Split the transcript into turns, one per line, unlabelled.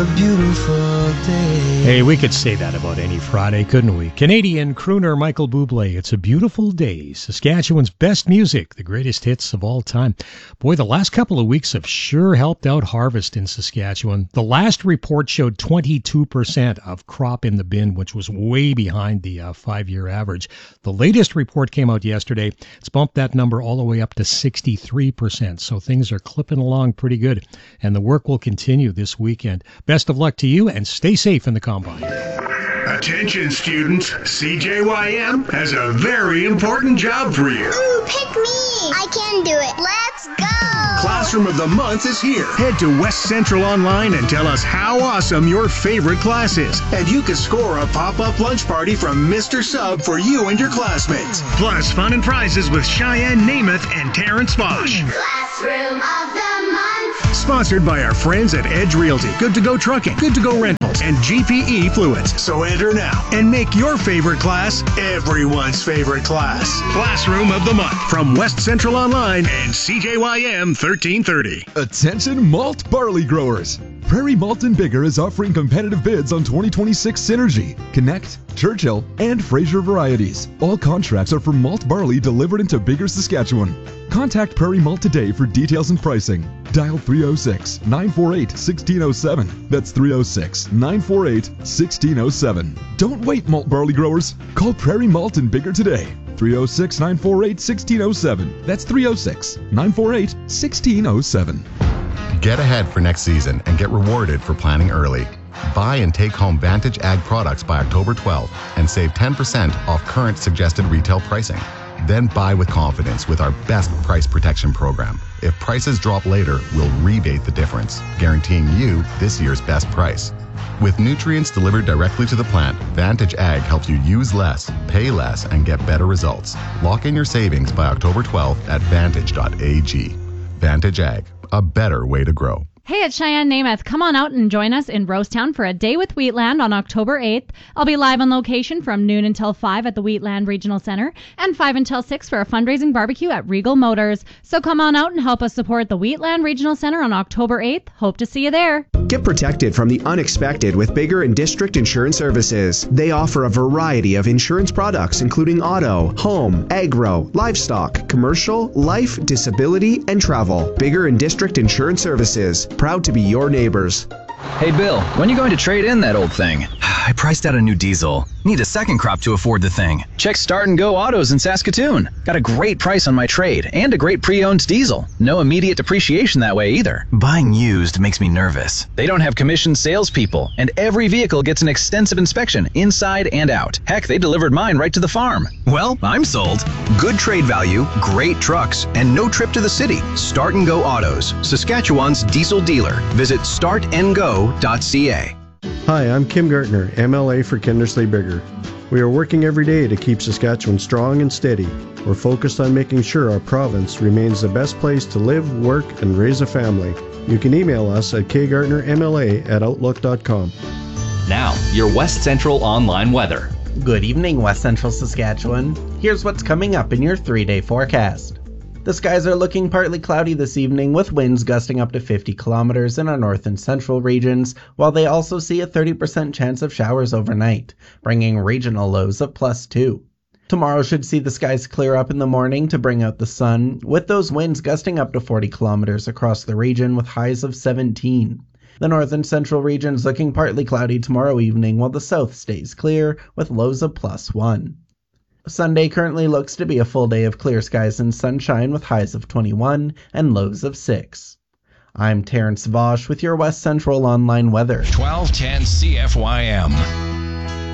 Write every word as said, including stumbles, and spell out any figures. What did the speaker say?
A beautiful day.
Hey, we could say that about any Friday, couldn't we? Canadian crooner Michael Bublé, It's a Beautiful Day. Saskatchewan's best music, the greatest hits of all time. Boy, the last couple of weeks have sure helped out harvest in Saskatchewan. The last report showed twenty-two percent of crop in the bin, which was way behind the uh, five-year average. The latest report came out yesterday. It's bumped that number all the way up to sixty-three percent. So things are clipping along pretty good, and the work will continue this weekend. Best of luck to you, and stay safe in the combine.
Attention students, C J Y M has a very important job for you.
Ooh, pick me! I can do it. Let's go!
Classroom of the Month is here. Head to West Central Online and tell us how awesome your favorite class is. And you can score a pop-up lunch party from Mister Sub for you and your classmates. Plus fun and prizes with Cheyenne Namath and Terrence Bosch.
Classroom of the Month.
Sponsored by our friends at Edge Realty, Good to Go Trucking, Good to Go Rentals, and G P E Fluids. So enter now and make your favorite class everyone's favorite class. Classroom of the Month from West Central Online and C J Y M thirteen thirty.
Attention malt barley growers. Prairie Malt and Bigger is offering competitive bids on twenty twenty-six Synergy, Connect, Churchill, and Fraser varieties. All contracts are for malt barley delivered into Bigger, Saskatchewan. Contact Prairie Malt today for details and pricing. Dial three oh six, nine four eight, one six oh seven. That's three oh six, nine four eight, one six oh seven. Don't wait, malt barley growers. Call Prairie Malt and Bigger today. three oh six, nine four eight, one six oh seven. That's three oh six, nine four eight, one six oh seven.
Get ahead for next season and get rewarded for planning early. Buy and take home Vantage Ag products by October twelfth and save ten percent off current suggested retail pricing. Then buy with confidence with our best price protection program. If prices drop later, we'll rebate the difference, guaranteeing you this year's best price. With nutrients delivered directly to the plant, Vantage Ag helps you use less, pay less, and get better results. Lock in your savings by October twelfth at vantage dot a g. Vantage Ag, a better way to grow.
Hey, it's Cheyenne Namath. Come on out and join us in Rosetown for a day with Wheatland on October eighth. I'll be live on location from noon until five at the Wheatland Regional Center and five until six for a fundraising barbecue at Regal Motors. So come on out and help us support the Wheatland Regional Center on October eighth. Hope to see you there.
Get protected from the unexpected with Bigger and District Insurance Services. They offer a variety of insurance products including auto, home, agro, livestock, commercial, life, disability, and travel. Bigger and District Insurance Services. Proud to be your neighbors.
Hey Bill, when you going to trade in that old thing? I priced out a new diesel. Need a second crop to afford the thing. Check Start and Go Autos in Saskatoon. Got a great price on my trade and a great pre-owned diesel. No immediate depreciation that way either. Buying used makes me nervous. They don't have commissioned salespeople, and every vehicle gets an extensive inspection inside and out. Heck, they delivered mine right to the farm. Well, I'm sold. Good trade value, great trucks, and no trip to the city. Start and Go Autos, Saskatchewan's diesel dealer. Visit start and go dot c a.
Hi, I'm Kim Gartner, M L A for Kindersley Bigger. We are working every day to keep Saskatchewan strong and steady. We're focused on making sure our province remains the best place to live, work, and raise a family. You can email us at k gartner m l a at outlook dot com.
Now, your West Central online weather.
Good evening, West Central Saskatchewan. Here's what's coming up in your three-day forecast. The skies are looking partly cloudy this evening with winds gusting up to fifty kilometers in our north and central regions, while they also see a thirty percent chance of showers overnight, bringing regional lows of plus two. Tomorrow should see the skies clear up in the morning to bring out the sun, with those winds gusting up to forty kilometers across the region with highs of seventeen. The north and central regions looking partly cloudy tomorrow evening, while the south stays clear with lows of plus one. Sunday currently looks to be a full day of clear skies and sunshine with highs of twenty-one and lows of six. I'm Terrence Vosch with your West Central online weather.
twelve ten C F Y M.